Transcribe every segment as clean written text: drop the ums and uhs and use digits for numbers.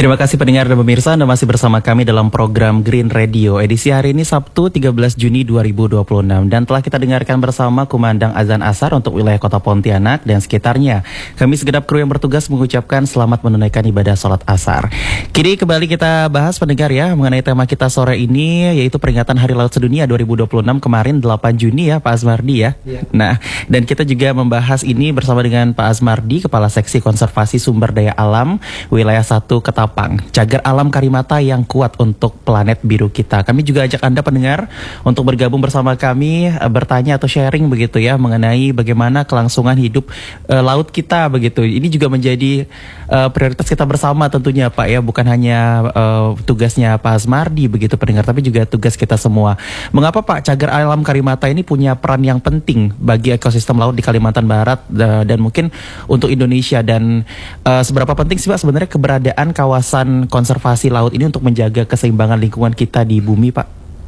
Terima kasih pendengar dan pemirsa, Anda masih bersama kami dalam program Green Radio. Edisi hari ini Sabtu 13 Juni 2026. Dan telah kita dengarkan bersama kumandang azan asar untuk wilayah kota Pontianak dan sekitarnya. Kami segenap kru yang bertugas mengucapkan selamat menunaikan ibadah sholat asar. Kini kembali kita bahas pendengar ya, mengenai tema kita sore ini, yaitu peringatan Hari Laut Sedunia 2026 kemarin 8 Juni ya Pak Asmardi ya. Nah, dan kita juga membahas ini bersama dengan Pak Asmardi, Kepala Seksi Konservasi Sumber Daya Alam Wilayah 1 Ketapang, cagar alam Karimata yang kuat untuk planet biru kita. Kami juga ajak Anda pendengar untuk bergabung bersama kami, bertanya atau sharing begitu ya mengenai bagaimana kelangsungan hidup laut kita begitu. Ini juga menjadi prioritas kita bersama tentunya Pak ya, bukan hanya tugasnya Pak Asmardi begitu pendengar, tapi juga tugas kita semua. Mengapa Pak cagar alam Karimata ini punya peran yang penting bagi ekosistem laut di Kalimantan Barat dan mungkin untuk Indonesia, dan seberapa penting sih Pak sebenarnya keberadaan kawasan konservasi laut ini untuk menjaga keseimbangan lingkungan kita di bumi, Pak?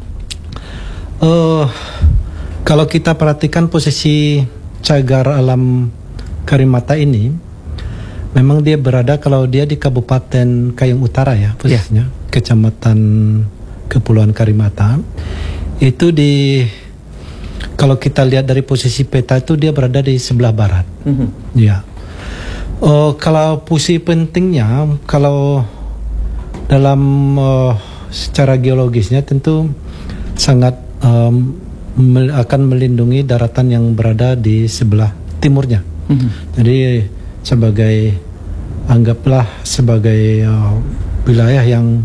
Kalau kita perhatikan posisi cagar alam Karimata ini, memang dia berada, kalau dia di Kabupaten Kayong Utara ya posisinya, Kecamatan Kepulauan Karimata. Itu kalau kita lihat dari posisi peta itu dia berada di sebelah barat. Ya. Kalau posisi pentingnya, kalau dalam secara geologisnya tentu sangat akan melindungi daratan yang berada di sebelah timurnya. Jadi anggaplah sebagai wilayah yang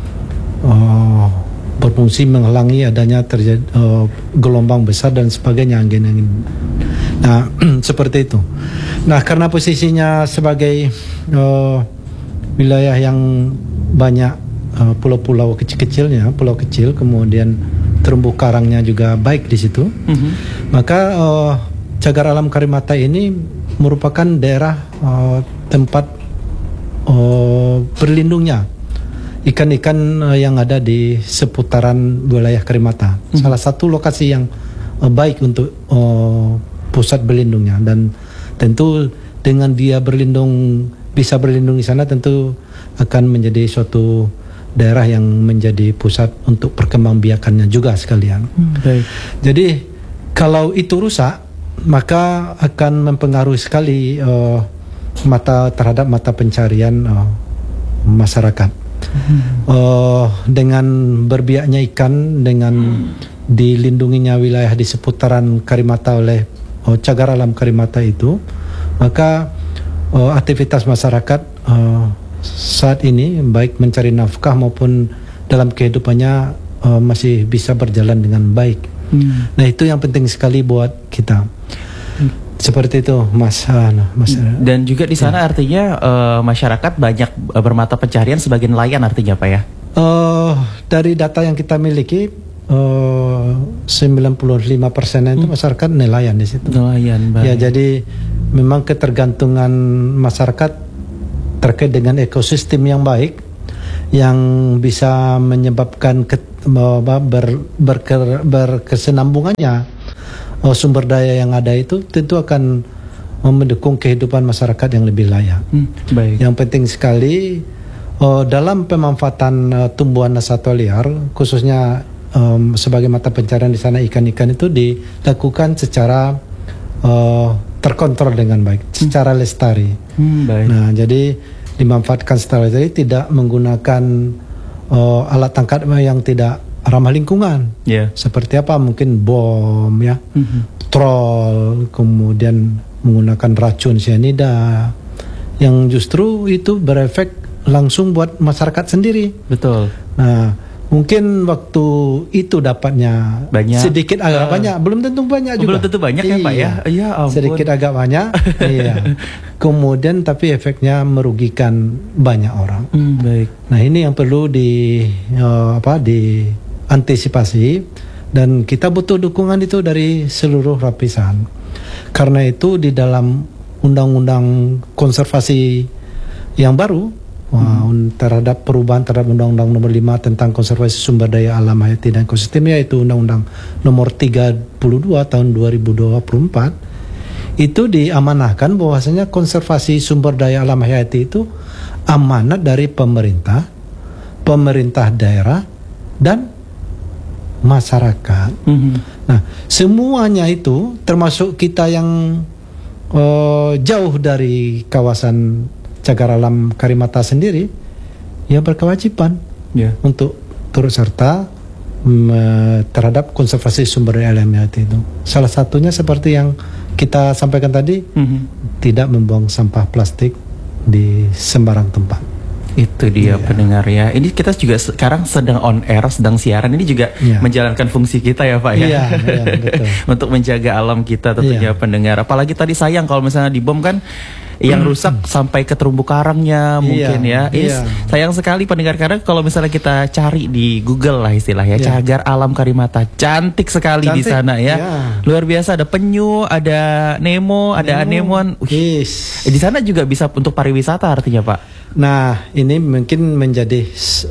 berfungsi menghalangi adanya gelombang besar dan sebagainya, angin-angin. Nah, seperti itu. Nah, karena posisinya sebagai wilayah yang banyak pulau-pulau kecil-kecilnya, pulau kecil, kemudian terumbu karangnya juga baik di situ, maka cagar alam Karimata ini merupakan daerah tempat berlindungnya ikan-ikan yang ada di seputaran wilayah Karimata. Salah satu lokasi yang baik untuk pusat berlindungnya, dan tentu dengan dia bisa berlindung di sana tentu akan menjadi suatu daerah yang menjadi pusat untuk perkembangbiakannya juga sekalian. Baik. Jadi kalau itu rusak, maka akan mempengaruhi sekali terhadap mata pencarian masyarakat. Dengan berbiaknya ikan, dengan dilindunginya wilayah di seputaran Karimata oleh cagar alam Karimata itu, maka aktivitas masyarakat saat ini baik mencari nafkah maupun dalam kehidupannya masih bisa berjalan dengan baik. Nah, itu yang penting sekali buat kita. Seperti itu, Mas. Dan juga di sana artinya masyarakat banyak bermata pencarian sebagai nelayan artinya Pak ya? Dari data yang kita miliki, 95% itu masyarakat nelayan di situ. Nelayan, baik. Ya, jadi memang ketergantungan masyarakat terkait dengan ekosistem yang baik yang bisa menyebabkan berkesinambungannya sumber daya yang ada itu tentu akan mendukung kehidupan masyarakat yang lebih layak. Baik. Yang penting sekali dalam pemanfaatan tumbuhan satwa liar, khususnya sebagai mata pencarian di sana ikan-ikan itu dilakukan secara terkontrol dengan baik, secara lestari. Baik. Nah, jadi dimanfaatkan secara lestari, tidak menggunakan alat tangkap yang tidak ramah lingkungan. Seperti apa? Mungkin bom ya, troll, kemudian menggunakan racun sianida yang justru itu berefek langsung buat masyarakat sendiri. Betul. Nah, mungkin waktu itu dapatnya banyak, sedikit agak banyak, belum tentu banyak juga. Belum tentu banyak ya Pak ya? Ya ampun. Sedikit agak banyak. Iya. Kemudian tapi efeknya merugikan banyak orang. Baik. Nah, ini yang perlu diantisipasi, dan kita butuh dukungan itu dari seluruh lapisan. Karena itu di dalam undang-undang konservasi yang baru, terhadap perubahan terhadap Undang-Undang Nomor 5 tentang konservasi sumber daya alam hayati dan ekosistem, yaitu Undang-Undang Nomor 32 tahun 2024, itu diamanahkan bahwasanya konservasi sumber daya alam hayati itu amanat dari pemerintah, pemerintah daerah, dan masyarakat. Nah, semuanya itu termasuk kita yang jauh dari kawasan cagar alam Karimata sendiri, ya berkewajiban untuk turut serta terhadap konservasi sumber daya alam hayati itu. Salah satunya seperti yang kita sampaikan tadi, tidak membuang sampah plastik di sembarang tempat. Itu dia pendengar ya. Ini kita juga sekarang sedang on air, sedang siaran. Ini juga menjalankan fungsi kita ya Pak ya. Iya, betul. Untuk menjaga alam kita tentunya pendengar. Apalagi tadi sayang kalau misalnya dibom kan, yang rusak sampai ke terumbu karangnya mungkin ya. Ini sayang sekali pendengar, karena kalau misalnya kita cari di Google lah istilah ya, cagar alam Karimata, cantik sekali di sana ya. Luar biasa, ada penyu, ada Nemo, ada anemon. Di sana juga bisa untuk pariwisata artinya Pak. Nah, ini mungkin menjadi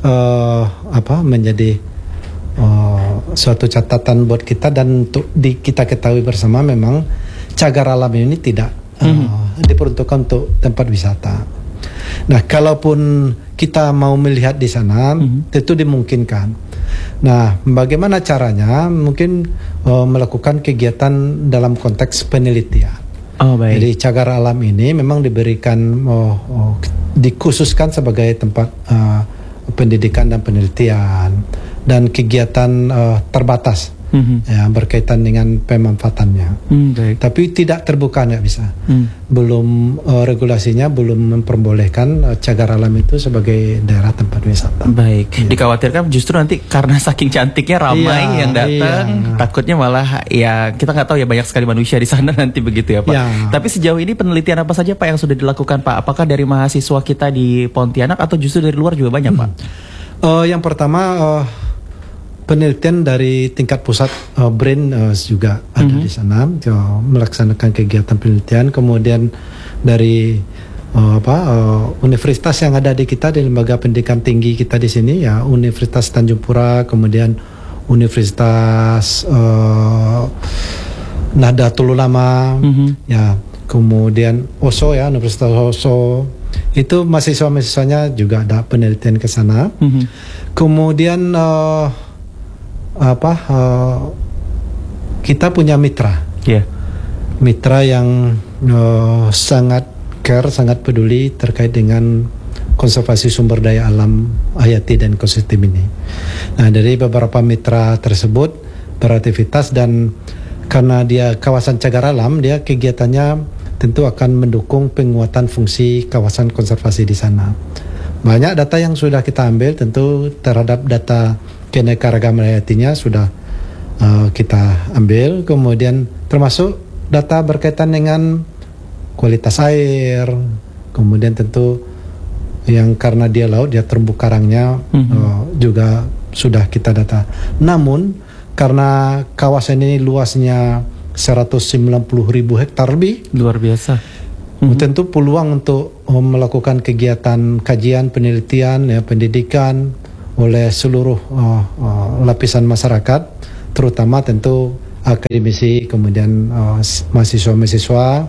suatu catatan buat kita, dan untuk kita ketahui bersama, memang cagar alam ini tidak diperuntukkan untuk tempat wisata. Nah, kalaupun kita mau melihat di sana, tentu dimungkinkan. Nah, bagaimana caranya? Mungkin melakukan kegiatan dalam konteks penelitian. Baik. Jadi cagar alam ini memang diberikan, dikhususkan sebagai tempat pendidikan dan penelitian, dan kegiatan terbatas. Ya, berkaitan dengan pemanfaatannya. Tapi tidak terbuka, nggak bisa. Belum regulasinya belum memperbolehkan cagar alam itu sebagai daerah tempat wisata. Baik. Dikhawatirkan justru nanti karena saking cantiknya ramai yang datang, takutnya malah ya kita nggak tahu ya, banyak sekali manusia di sana nanti begitu ya Pak. Tapi sejauh ini penelitian apa saja Pak yang sudah dilakukan Pak? Apakah dari mahasiswa kita di Pontianak atau justru dari luar juga banyak Pak? Yang pertama, penelitian dari tingkat pusat, BRIN juga ada di sana, melaksanakan kegiatan penelitian. Kemudian dari universitas yang ada di kita, di lembaga pendidikan tinggi kita di sini ya, Universitas Tanjung Pura, kemudian Universitas Nahdlatul Ulama, ya, kemudian OSO ya, Universitas OSO. Itu mahasiswa-mahasiswanya juga ada penelitian ke sana. Kemudian kita punya mitra, mitra yang sangat care, sangat peduli terkait dengan konservasi sumber daya alam hayati dan ekosistem ini. Nah, dari beberapa mitra tersebut beraktivitas, dan karena dia kawasan cagar alam, dia kegiatannya tentu akan mendukung penguatan fungsi kawasan konservasi di sana. Banyak data yang sudah kita ambil, tentu terhadap data keanekaragaman hayatinya sudah kita ambil, kemudian termasuk data berkaitan dengan kualitas air, kemudian tentu yang karena dia laut, dia terumbu karangnya juga sudah kita data. Namun karena kawasan ini luasnya 190.000 hektar lebih, luar biasa. Tentu peluang untuk melakukan kegiatan kajian, penelitian, ya, pendidikan oleh seluruh lapisan masyarakat, terutama tentu akademisi, kemudian mahasiswa-mahasiswa,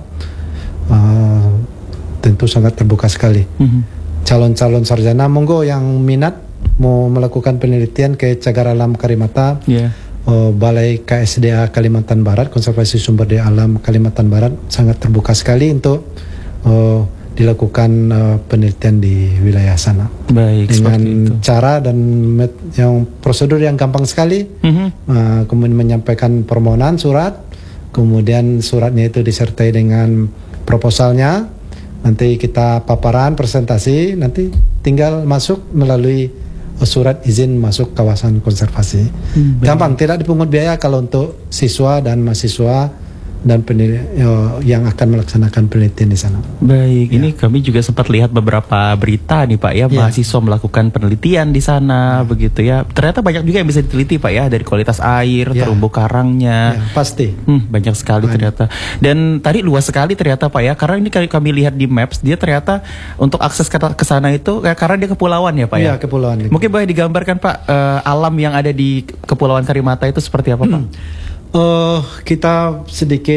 tentu sangat terbuka sekali. Calon-calon sarjana, monggo yang minat mau melakukan penelitian ke cagar alam Karimata, Balai KSDA Kalimantan Barat, Konservasi Sumber Daya Alam Kalimantan Barat sangat terbuka sekali untuk dilakukan penelitian di wilayah sana. Baik, dengan cara dan yang prosedur yang gampang sekali. Kemudian menyampaikan permohonan surat, kemudian suratnya itu disertai dengan proposalnya. Nanti kita paparan, presentasi, nanti tinggal masuk melalui surat izin masuk kawasan konservasi. Gampang, tidak dipungut biaya kalau untuk siswa dan mahasiswa dan yang akan melaksanakan penelitian di sana. Baik, ini kami juga sempat lihat beberapa berita nih Pak ya, mahasiswa melakukan penelitian di sana, begitu ya. Ternyata banyak juga yang bisa diteliti Pak ya, dari kualitas air, terumbu karangnya. Pasti. Banyak sekali ternyata. Dan tadi luas sekali ternyata Pak ya, karena ini kami lihat di Maps, dia ternyata untuk akses ke sana itu karena dia kepulauan ya Pak ya. Iya, kepulauan. Mungkin boleh digambarkan Pak, alam yang ada di Kepulauan Karimata itu seperti apa Pak? Kita sedikit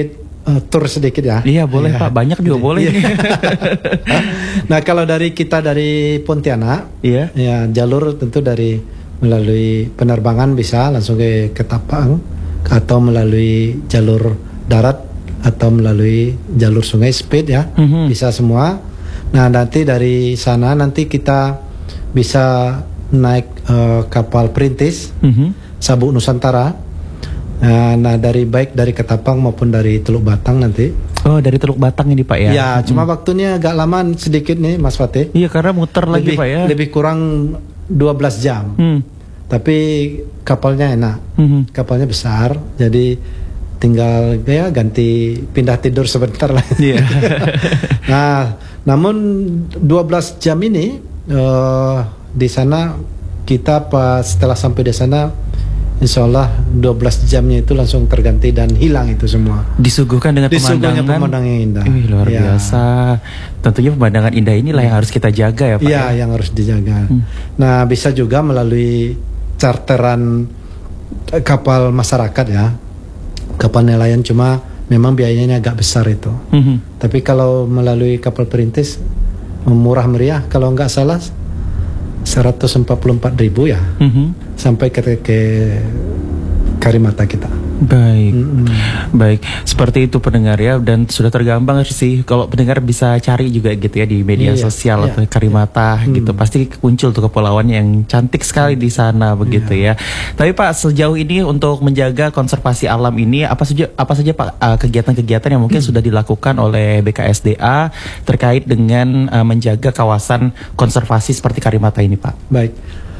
tur sedikit ya. Iya boleh Pak, banyak juga boleh. Nah kalau dari kita dari Pontianak, ya jalur tentu melalui penerbangan bisa langsung ke Ketapang, atau melalui jalur darat, atau melalui jalur sungai speed ya, bisa semua. Nah nanti dari sana nanti kita bisa naik kapal perintis Sabuk Nusantara. Nah baik dari Ketapang maupun dari Teluk Batang nanti. Oh dari Teluk Batang ini Pak ya? Ya cuma waktunya agak lama sedikit nih Mas Fatih. Iya karena muter lagi Pak ya. Lebih kurang 12 jam. Tapi kapalnya enak, kapalnya besar, jadi tinggal ya ganti pindah tidur sebentar lah. Nah namun 12 jam ini di sana kita setelah sampai di sana, insya Allah 12 jamnya itu langsung terganti dan hilang itu semua. Disuguhkan dengan pemandangan yang indah. Luar biasa. Tentunya pemandangan indah inilah yang harus kita jaga ya Pak. Iya, yang harus dijaga. Nah, bisa juga melalui charteran kapal masyarakat ya. Kapal nelayan, cuma memang biayanya agak besar itu. Tapi kalau melalui kapal perintis murah meriah, kalau nggak salah 144.000 ya, sampai ke Karimata kita. Baik, baik. Seperti itu pendengar ya, dan sudah tergampang sih kalau pendengar bisa cari juga gitu ya di media sosial atau Karimata gitu. Pasti muncul tuh kepulauan yang cantik sekali di sana begitu ya. Tapi Pak, sejauh ini untuk menjaga konservasi alam ini apa saja Pak kegiatan-kegiatan yang mungkin sudah dilakukan oleh BKSDA terkait dengan menjaga kawasan konservasi seperti Karimata ini Pak? Baik.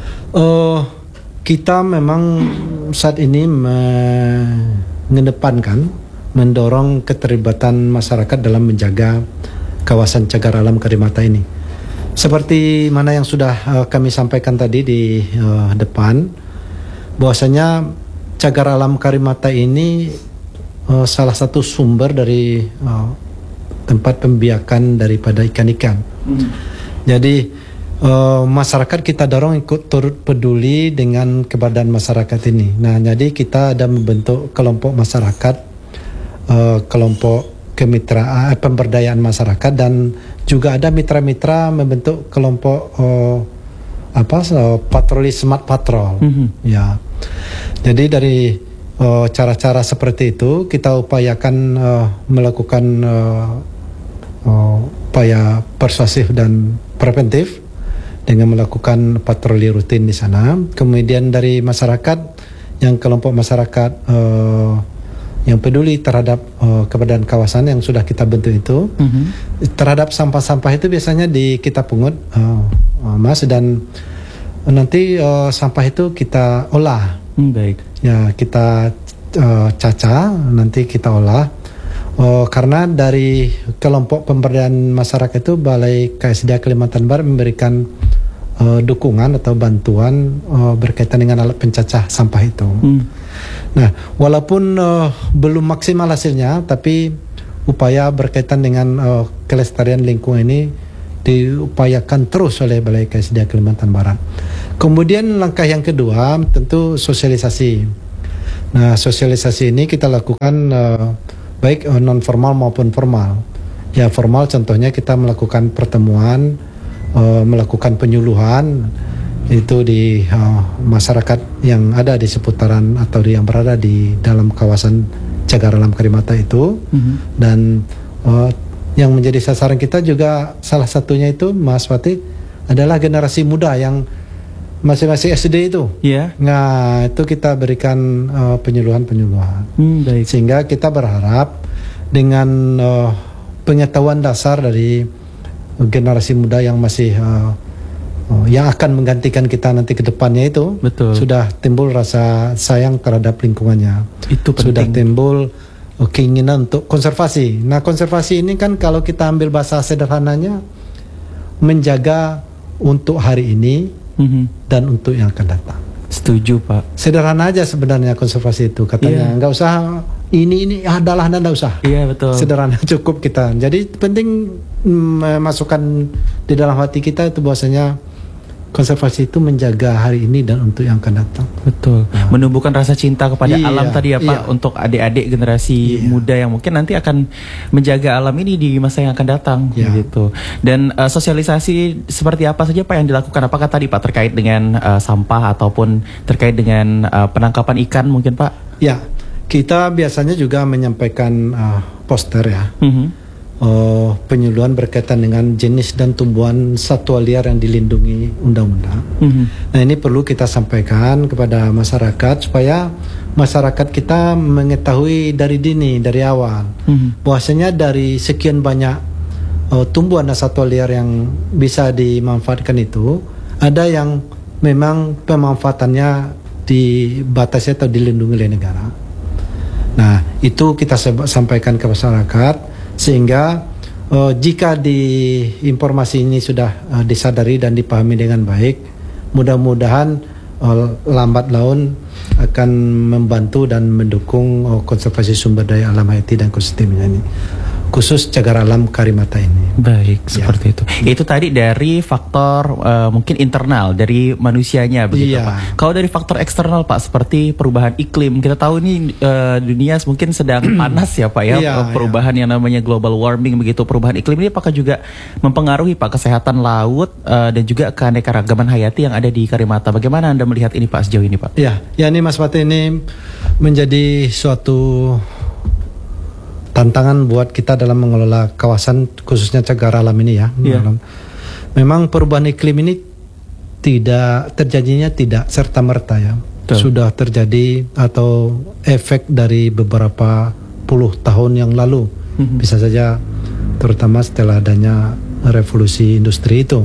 Kita memang saat ini mendorong keterlibatan masyarakat dalam menjaga kawasan cagar alam Karimata ini. Seperti mana yang sudah kami sampaikan tadi di depan, bahwasanya cagar alam Karimata ini salah satu sumber dari tempat pembiakan daripada ikan-ikan. Jadi masyarakat kita dorong ikut turut peduli dengan keberadaan masyarakat ini. Nah, jadi kita ada membentuk kelompok masyarakat, kelompok kemitraan, pemberdayaan masyarakat, dan juga ada mitra-mitra membentuk kelompok patroli smart patrol. Ya, jadi dari cara-cara seperti itu kita upayakan melakukan upaya persuasif dan preventif dengan melakukan patroli rutin di sana. Kemudian dari masyarakat, yang kelompok masyarakat yang peduli terhadap keberadaan kawasan yang sudah kita bentuk itu, terhadap sampah-sampah itu biasanya kita pungut, Mas, dan nanti sampah itu kita olah. Baik. Ya, kita caca, nanti kita olah. Karena dari kelompok pemberdayaan masyarakat itu Balai KSDA Kalimantan Barat memberikan dukungan atau bantuan berkaitan dengan alat pencacah sampah itu. Nah, walaupun belum maksimal hasilnya, tapi upaya berkaitan dengan kelestarian lingkungan ini diupayakan terus oleh Balai KSDA Kalimantan Barat. Kemudian langkah yang kedua tentu sosialisasi. Nah, sosialisasi ini kita lakukan baik non formal maupun formal. Ya, formal contohnya kita melakukan pertemuan, melakukan penyuluhan itu di masyarakat yang ada di seputaran atau yang berada di dalam kawasan cagar alam Karimata itu. Dan yang menjadi sasaran kita juga salah satunya itu, Mas Fatih, adalah generasi muda yang masing-masing SD itu. Nah, itu kita berikan penyuluhan. Sehingga kita berharap dengan pengetahuan dasar dari generasi muda yang masih yang akan menggantikan kita nanti ke depannya itu, sudah timbul rasa sayang terhadap lingkungannya. Itu penting. Sudah timbul keinginan untuk konservasi. Nah, konservasi ini kan kalau kita ambil bahasa sederhananya, menjaga untuk hari ini dan untuk yang akan datang. Setuju Pak. Sederhana aja sebenarnya konservasi itu, katanya nggak usah ini adalah, nggak usah. Iya, betul. Sederhana cukup kita. Jadi penting memasukkan di dalam hati kita itu bahwasanya konservasi itu menjaga hari ini dan untuk yang akan datang. Betul. Menumbuhkan rasa cinta kepada alam tadi ya Pak, untuk adik-adik generasi muda yang mungkin nanti akan menjaga alam ini di masa yang akan datang gitu. Dan sosialisasi seperti apa saja Pak yang dilakukan? Apakah tadi Pak terkait dengan sampah ataupun terkait dengan penangkapan ikan mungkin Pak? Ya, kita biasanya juga menyampaikan poster ya. Penyuluhan berkaitan dengan jenis dan tumbuhan satwa liar yang dilindungi undang-undang. Nah, ini perlu kita sampaikan kepada masyarakat supaya masyarakat kita mengetahui dari dini, dari awal, bahwasanya dari sekian banyak tumbuhan dan satwa liar yang bisa dimanfaatkan itu, ada yang memang pemanfaatannya dibatasi atau dilindungi oleh negara. Nah, itu kita sampaikan ke masyarakat. Sehingga jika informasi ini sudah disadari dan dipahami dengan baik, mudah-mudahan lambat laun akan membantu dan mendukung konservasi sumber daya alam hayati dan ekosistemnya ini, khusus cagar alam Karimata ini. Baik, seperti itu. Itu tadi dari faktor mungkin internal dari manusianya begitu Pak. Kalau dari faktor eksternal Pak, seperti perubahan iklim, kita tahu ini dunia mungkin sedang panas ya Pak ya, perubahan yang namanya global warming begitu. Perubahan iklim ini apakah juga mempengaruhi Pak kesehatan laut dan juga keanekaragaman hayati yang ada di Karimata? Bagaimana Anda melihat ini Pak sejauh ini Pak? Ya ini Mas Fatih, ini menjadi suatu tantangan buat kita dalam mengelola kawasan khususnya cagar alam ini ya. Memang perubahan iklim ini terjadinya tidak serta-merta ya. Sudah terjadi atau efek dari beberapa puluh tahun yang lalu. Bisa saja terutama setelah adanya revolusi industri itu.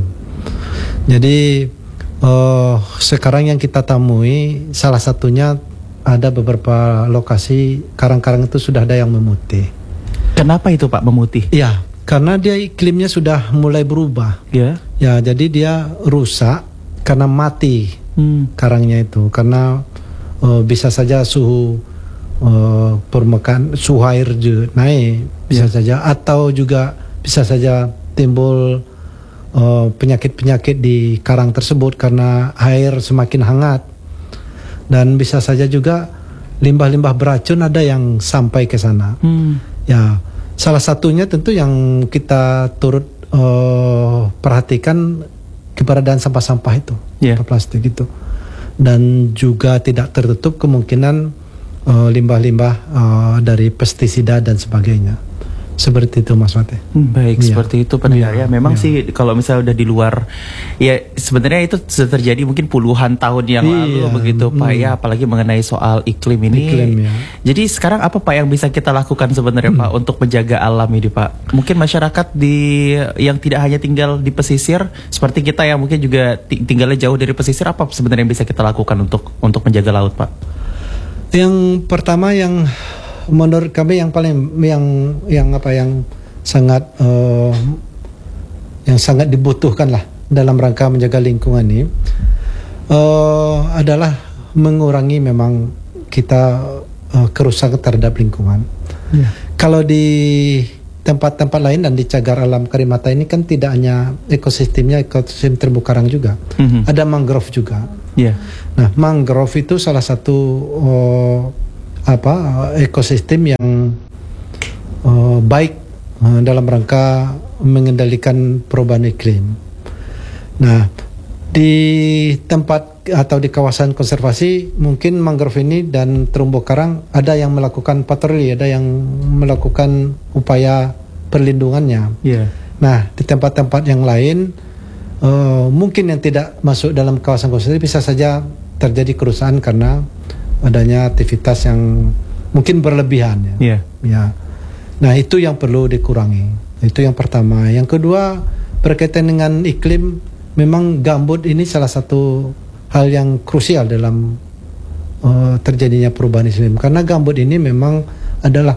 Jadi sekarang yang kita temui salah satunya ada beberapa lokasi karang-karang itu sudah ada yang memutih. Kenapa itu Pak memutih? Ya, karena dia iklimnya sudah mulai berubah. Ya, jadi dia rusak karena mati karangnya itu. Karena bisa saja suhu permukaan, suhu air juga naik, bisa saja, atau juga bisa saja timbul penyakit-penyakit di karang tersebut karena air semakin hangat. Dan bisa saja juga limbah-limbah beracun ada yang sampai ke sana. Ya, salah satunya tentu yang kita turut perhatikan keberadaan sampah-sampah itu, sampah plastik itu, dan juga tidak tertutup kemungkinan limbah-limbah dari pestisida dan sebagainya. Seperti itu Mas Fatih. Baik, seperti itu pendengar ya. Memang sih kalau misalnya udah di luar, ya sebenarnya itu sudah terjadi mungkin puluhan tahun yang lalu begitu Pak ya, apalagi mengenai soal iklim ini. Jadi sekarang apa Pak yang bisa kita lakukan sebenarnya Pak untuk menjaga alam ini Pak? Mungkin masyarakat yang tidak hanya tinggal di pesisir seperti kita yang mungkin juga tinggalnya jauh dari pesisir, apa sebenarnya yang bisa kita lakukan untuk menjaga laut Pak? Yang pertama yang menurut kami yang paling yang sangat dibutuhkan lah dalam rangka menjaga lingkungan ini adalah mengurangi memang kita kerusakan terhadap lingkungan. Kalau di tempat-tempat lain dan di cagar alam Karimata ini kan tidak hanya ekosistem terumbu karang juga, ada mangrove juga. Nah, mangrove itu salah satu ekosistem yang baik dalam rangka mengendalikan perubahan iklim. Nah, di tempat atau di kawasan konservasi mungkin mangrove ini dan terumbu karang ada yang melakukan patroli, ada yang melakukan upaya perlindungannya. Nah, di tempat-tempat yang lain mungkin yang tidak masuk dalam kawasan konservasi bisa saja terjadi kerusakan karena adanya aktivitas yang mungkin berlebihan ya. Nah, itu yang perlu dikurangi. Itu yang pertama. Yang kedua, berkaitan dengan iklim, memang gambut ini salah satu hal yang krusial dalam terjadinya perubahan iklim, karena gambut ini memang adalah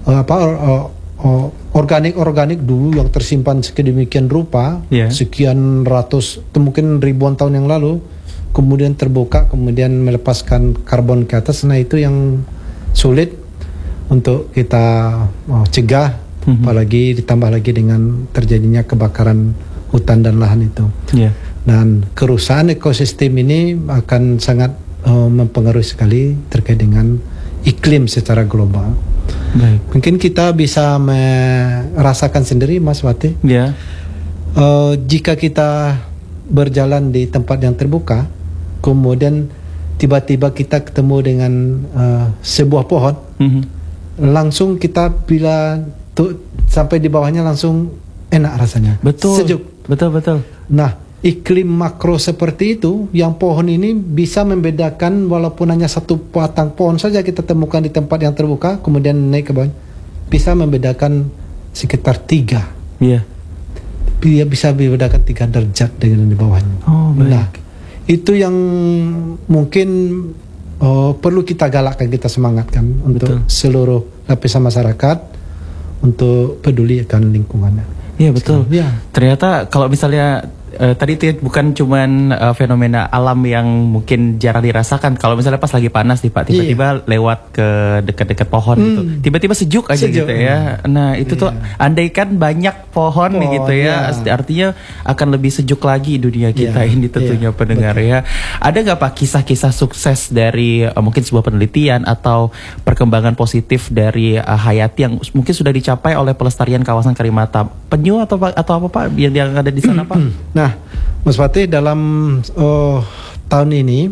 organik dulu yang tersimpan sedemikian rupa, sekian ratus mungkin ribuan tahun yang lalu, kemudian terbuka, kemudian melepaskan karbon ke atas. Nah, itu yang sulit untuk kita cegah, apalagi ditambah lagi dengan terjadinya kebakaran hutan dan lahan itu. Dan kerusakan ekosistem ini akan sangat mempengaruhi sekali terkait dengan iklim secara global. Baik. Mungkin kita bisa merasakan sendiri, Mas Wati. Ya. Jika kita berjalan di tempat yang terbuka, kemudian tiba-tiba kita ketemu dengan sebuah pohon, langsung kita bila sampai di bawahnya langsung enak rasanya. Betul. Sejuk. Betul. Nah, iklim makro seperti itu, yang pohon ini bisa membedakan walaupun hanya satu batang pohon saja kita temukan di tempat yang terbuka, kemudian naik ke bawah, bisa membedakan sekitar 3. Iya. Dia bisa membedakan 3 derajat dengan di bawahnya. Oh, baik. Nah, itu yang mungkin perlu kita galakkan, kita semangatkan untuk seluruh lapisan masyarakat untuk peduli akan lingkungannya. Iya, betul. Ya. Ternyata kalau misalnya tadi itu bukan cuman fenomena alam yang mungkin jarang dirasakan. Kalau misalnya pas lagi panas nih Pak, tiba-tiba lewat ke dekat-dekat pohon gitu, tiba-tiba sejuk aja gitu ya. Nah itu tuh andaikan banyak pohon nih gitu ya, artinya akan lebih sejuk lagi dunia kita ini tentunya pendengar ya. Ada nggak Pak kisah-kisah sukses dari mungkin sebuah penelitian atau perkembangan positif dari hayati yang mungkin sudah dicapai oleh pelestarian kawasan Karimata Penyu atau apa Pak yang ada di sana Pak? Nah, Mas Fatih, dalam tahun ini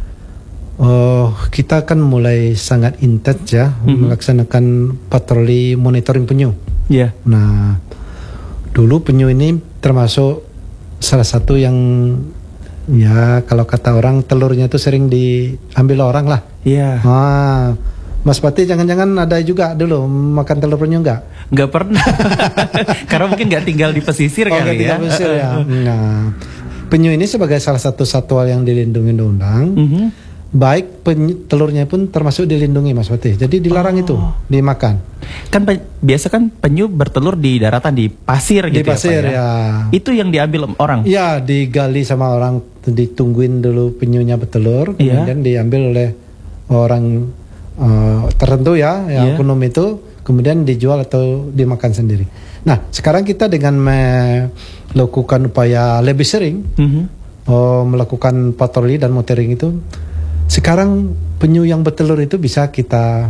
kita akan mulai sangat intens ya melaksanakan patroli monitoring penyu. Iya. Nah, dulu penyu ini termasuk salah satu yang ya kalau kata orang telurnya itu sering diambil orang lah. Iya. Mas Pati jangan-jangan ada juga dulu makan telur penyu enggak? Enggak pernah. Karena mungkin nggak tinggal di pesisir kali ya. Pesisir, ya. Nah, penyu ini sebagai salah satu satwa yang dilindungi undang-undang. Baik telurnya pun termasuk dilindungi, Mas Pati. Jadi dilarang itu dimakan. Kan biasa kan penyu bertelur di daratan, di pasir gitu. Di pasir ya. Itu yang diambil orang. Iya, digali sama orang, ditungguin dulu penyunya bertelur, kemudian diambil oleh orang tertentu ya, yang oknum itu, kemudian dijual atau dimakan sendiri. Nah, sekarang kita dengan melakukan upaya lebih sering melakukan patroli dan monitoring itu, sekarang penyu yang bertelur itu bisa kita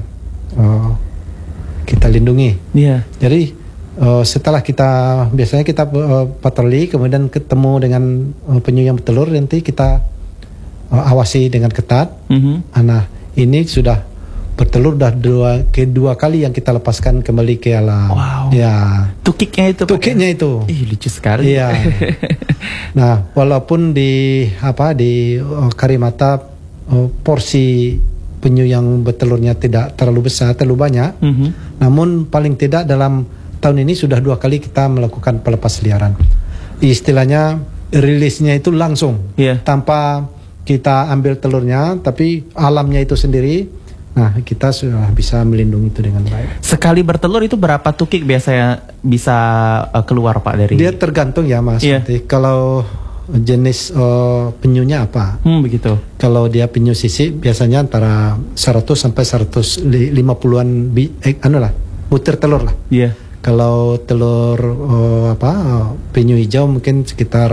lindungi. Iya. Jadi setelah biasanya kita patroli, kemudian ketemu dengan penyu yang bertelur, nanti kita awasi dengan ketat. Nah, ini sudah bertelur kedua kali yang kita lepaskan kembali ke alam. Wow. Ya. Tukiknya itu. Ih, lucu sekali. Iya. Nah, walaupun di Karimata porsi penyu yang bertelurnya tidak terlalu besar, terlalu banyak. Namun paling tidak dalam tahun ini sudah 2 kali kita melakukan pelepas liaran. Istilahnya rilisnya itu langsung, tanpa kita ambil telurnya, tapi alamnya itu sendiri. Nah, kita sudah bisa melindungi itu dengan baik. Sekali bertelur itu berapa tukik biasanya bisa keluar Pak dari? Dia tergantung ya Mas. Kalau jenis penyunya apa? Begitu. Kalau dia penyu sisik biasanya antara 100 sampai 150-an butir telur lah. Iya. Kalau telur penyu hijau mungkin sekitar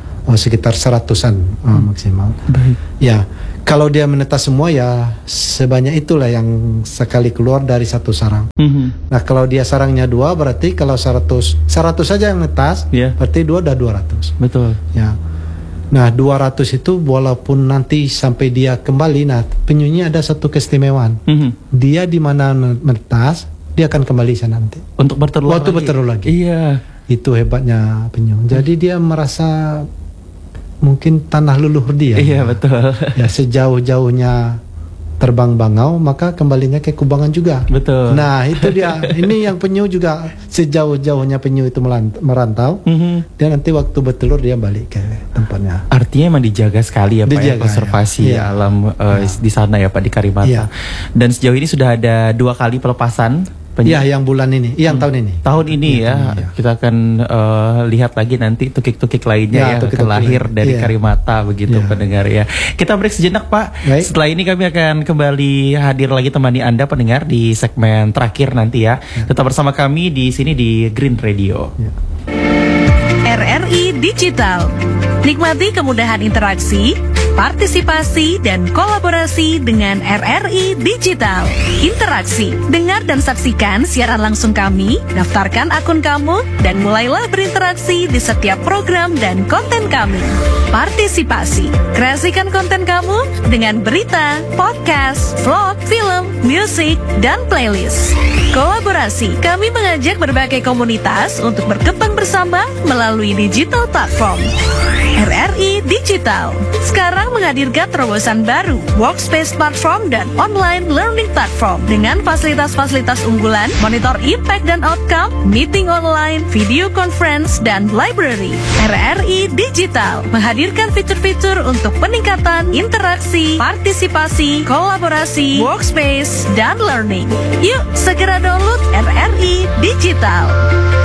100-an maksimal. Baik. Ya. Kalau dia menetas semua ya sebanyak itulah yang sekali keluar dari satu sarang. Nah, kalau dia sarangnya 2 berarti kalau 100 saja yang menetas, berarti 2 udah 200. Betul. Ya. Nah, 200 itu walaupun nanti sampai dia kembali, nah penyunya ada satu keistimewaan. Dia di mana menetas, dia akan kembali sana nanti. Untuk bertelur lagi. Bertelur lagi. Iya. Itu hebatnya penyu. Jadi dia merasa mungkin tanah leluhur dia. Iya, betul. Ya, sejauh-jauhnya terbang bangau, maka kembalinya ke kubangan juga. Betul. Nah, itu dia. Ini yang penyu juga sejauh-jauhnya penyu itu merantau. Dan nanti waktu bertelur dia balik ke tempatnya. Artinya emang dijaga sekali ya Pak ya, konservasi alam di sana ya Pak, di Karimata. Dan sejauh ini sudah ada 2 kali pelepasan penyu. Iya, yang bulan ini, yang tahun ini. Tahun ini ya. Kita akan lihat lagi nanti tukik-tukik lainnya yang akan lahir dari Karimata begitu pendengar ya. Kita break sejenak Pak. Baik. Setelah ini kami akan kembali hadir lagi temani Anda pendengar di segmen terakhir nanti ya. Tetap bersama kami di sini di Green Radio. RRI Digital. Nikmati kemudahan interaksi, partisipasi, dan kolaborasi dengan RRI Digital. Interaksi, dengar dan saksikan siaran langsung kami, daftarkan akun kamu, dan mulailah berinteraksi di setiap program dan konten kami. Partisipasi, kreasikan konten kamu dengan berita, podcast, vlog, film, musik, dan playlist. Kolaborasi, kami mengajak berbagai komunitas untuk berkembang bersama melalui digital platform. RRI Digital sekarang menghadirkan terobosan baru, workspace platform dan online learning platform dengan fasilitas-fasilitas unggulan, monitor impact dan outcome, meeting online, video conference, dan library. RRI Digital menghadirkan fitur-fitur untuk peningkatan interaksi, partisipasi, kolaborasi, workspace, dan learning. Yuk segera download RRI Digital.